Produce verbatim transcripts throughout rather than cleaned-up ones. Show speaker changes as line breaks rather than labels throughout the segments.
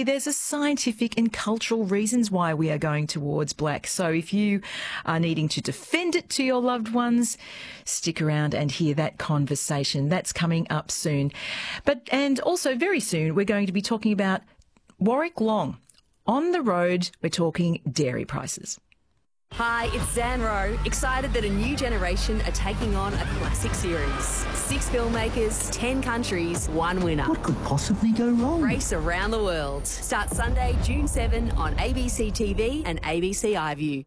you there's a scientific and cultural reasons why we are going towards black. So if you are needing to defend it to your loved ones, stick around and hear that conversation. That's coming up soon. But and also very soon we're going to be talking about Warwick Long. On the road, we're talking dairy prices.
Hi, it's Zan Rowe, excited that a new generation are taking on a classic series. Six filmmakers, ten countries, one winner.
What could possibly go wrong?
Race around the world. Start Sunday, June seventh on A B C T V and A B C iView.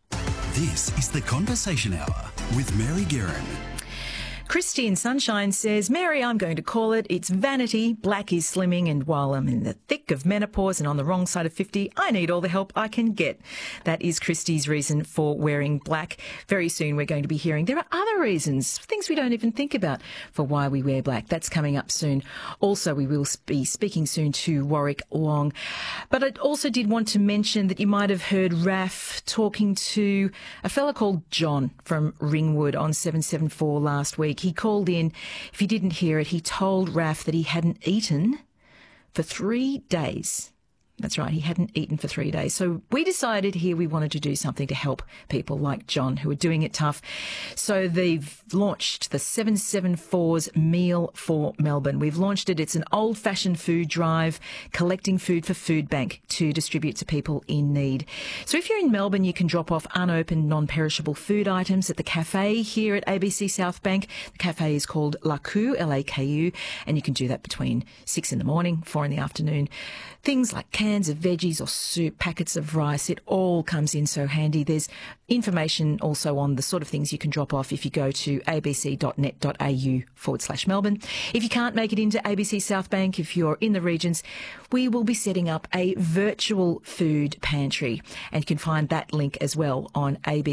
This is The Conversation Hour with Mary Guerin.
Christy in Sunshine says, Mary, I'm going to call it. It's vanity. Black is slimming, and while I'm in the thick of menopause and on the wrong side of fifty, I need all the help I can get. That is Christy's reason for wearing black. Very soon we're going to be hearing there are other reasons, things we don't even think about, for why we wear black. That's coming up soon. Also, we will be speaking soon to Warwick Long. But I also did want to mention that you might have heard Raf talking to a fella called John from Ringwood on seven seven four last week. He called in. If you didn't hear it, he told Raf that he hadn't eaten for three days. That's right, he hadn't eaten for three days. So we decided here we wanted to do something to help people like John who are doing it tough. So they've launched the seven seven four's Meal for Melbourne. We've launched it. It's an old-fashioned food drive, collecting food for Food Bank to distribute to people in need. So if you're in Melbourne, you can drop off unopened, non-perishable food items at the cafe here at A B C South Bank. The cafe is called Laku, L A K U, and you can do that between six in the morning, four in the afternoon. Things like cans of veggies or soup, packets of rice, it all comes in so handy. There's information also on the sort of things you can drop off if you go to abc.net.au forward slash Melbourne. If you can't make it into A B C South Bank, if you're in the regions, we will be setting up a virtual food pantry, and you can find that link as well on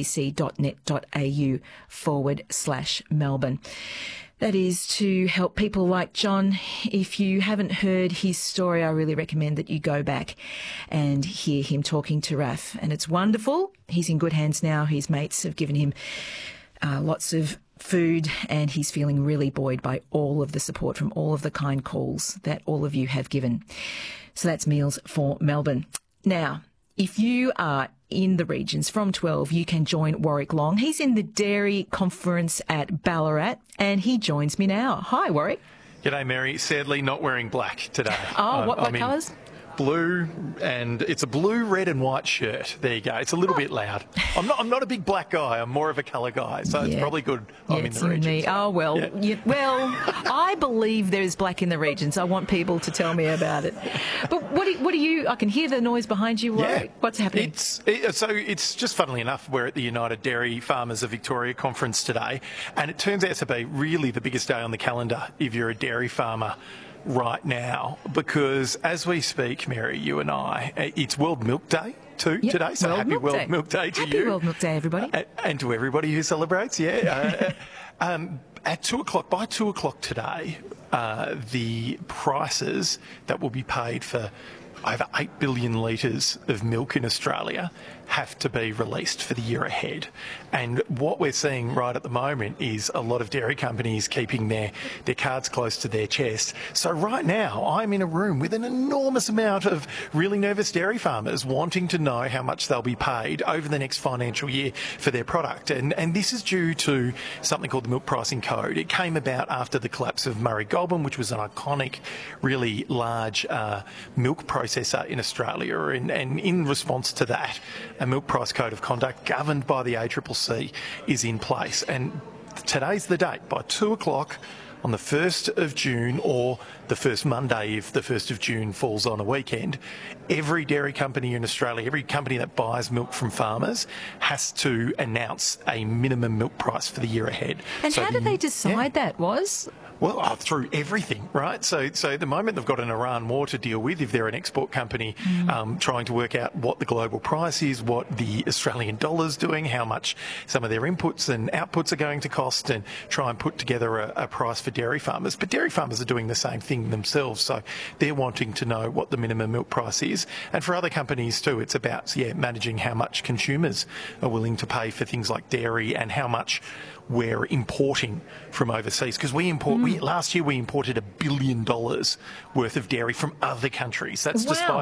abc.net.au forward slash Melbourne. That is to help people like John. If you haven't heard his story, I really recommend that you go back and hear him talking to Raf. And it's wonderful. He's in good hands now. His mates have given him uh, lots of food, and he's feeling really buoyed by all of the support from all of the kind calls that all of you have given. So that's Meals for Melbourne. Now, if you are in the regions from twelve, you can join Warwick Long. He's in the Dairy Conference at Ballarat, and he joins me now. Hi, Warwick.
G'day, Mary. Sadly, not wearing black today.
Oh,
um,
what, what
I'm in
colours?
Blue, and it's a blue, red and white shirt. There you go. It's a little oh. bit loud. I'm not I'm not a big black guy. I'm more of a colour guy, so yeah. It's probably good I'm
yeah,
in the regions.
Me. Oh, well,
yeah.
Yeah, well, I believe there is black in the regions. I want people to tell me about it. But what do, what do you, I can hear the noise behind you. Warwick.
Yeah.
What's happening?
It's, it, so it's just funnily enough, we're at the United Dairy Farmers of Victoria conference today, and it turns out to be really the biggest day on the calendar if you're a dairy farmer right now, because as we speak, Mary, you and I, it's World Milk Day too yep. today, so
World
happy
Milk
World
Day.
Milk Day to
happy
you.
Happy World Milk Day, everybody.
And, and to everybody who celebrates, yeah. uh, um, at two o'clock, by two o'clock today, uh, the prices that will be paid for over eight billion litres of milk in Australia have to be released for the year ahead. And what we're seeing right at the moment is a lot of dairy companies keeping their, their cards close to their chest. So right now, I'm in a room with an enormous amount of really nervous dairy farmers wanting to know how much they'll be paid over the next financial year for their product. And, and this is due to something called the Milk Pricing Code. It came about after the collapse of Murray Goulburn, which was an iconic, really large uh, milk processor in Australia. And, and in response to that, a milk price code of conduct governed by the A C C C is in place. And today's the date. By two o'clock on the first of June, or the first Monday if the first of June falls on a weekend, every dairy company in Australia, every company that buys milk from farmers has to announce a minimum milk price for the year ahead.
And so how
the,
did they decide
yeah.
that was?
Well, uh, through everything, right? So, so at the moment they've got an Iran war to deal with if they're an export company, mm. um, trying to work out what the global price is, what the Australian dollar's doing, how much some of their inputs and outputs are going to cost, and try and put together a, a price for dairy farmers. But dairy farmers are doing the same thing themselves, so they're wanting to know what the minimum milk price is. And for other companies too, it's about yeah managing how much consumers are willing to pay for things like dairy and how much we're importing from overseas, because we import. Mm. We last year we imported a billion dollars worth of dairy from other countries. That's
wow.
despite